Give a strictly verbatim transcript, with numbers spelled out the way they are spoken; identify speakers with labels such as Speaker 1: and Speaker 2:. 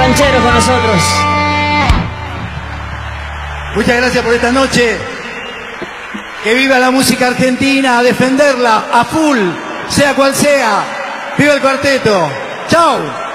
Speaker 1: rancheros con nosotros.
Speaker 2: Muchas gracias por esta noche. Que viva la música argentina, a defenderla a full, sea cual sea. ¡Viva el cuarteto! ¡Chau!